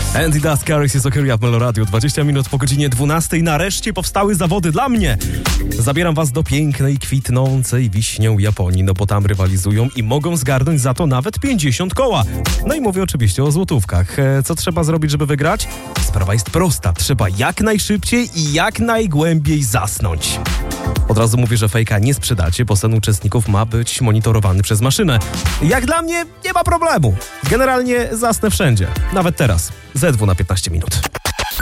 Andy Duscaris jest Okeria w Meloradio. 20 minut po godzinie 12. Nareszcie powstały zawody dla mnie. Zabieram was do pięknej, kwitnącej wiśnią Japonii, no bo tam rywalizują i mogą zgarnąć za to nawet 50 koła. No i mówię oczywiście o złotówkach. Co trzeba zrobić, żeby wygrać? Sprawa jest prosta. Trzeba jak najszybciej i jak najgłębiej zasnąć. Od razu mówię, że fejka nie sprzedacie, bo sen uczestników ma być monitorowany przez maszynę. Jak dla mnie nie ma problemu. Generalnie zasnę wszędzie. Nawet teraz. ZW na 15 minut.